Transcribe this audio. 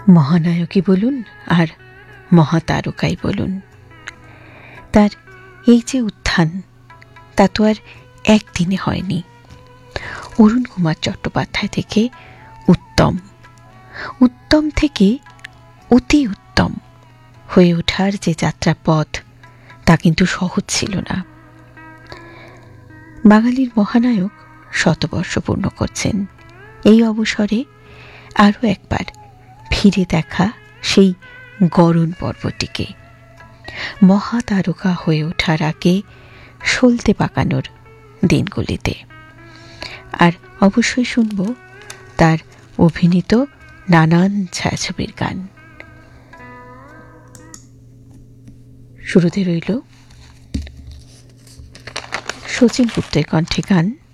মহানায়কই বলুন আর মহাতারকাই বলুন, তার এই যে উত্থান তা তো আর একদিনে হয়নি। অরুণ কুমার চট্টোপাধ্যায় থেকে উত্তম, উত্তম থেকে অতি উত্তম হয়ে ওঠার যে যাত্রাপথ তা কিন্তু সহজ ছিল না। বাঙালির মহানায়ক শতবর্ষ পূর্ণ করছেন। এই অবসরে আরও একবার ফিরে দেখা সেই গরণ পর্বটিকে, মহাতারকা হয়ে ওঠার আগে সলতে পাকানোর দিনগুলিতে। আর অবশ্যই শুনব তার অভিনীত নানান ছায়াছবির গান। শুরুতে রইল শচীন গুপ্তের কণ্ঠে গান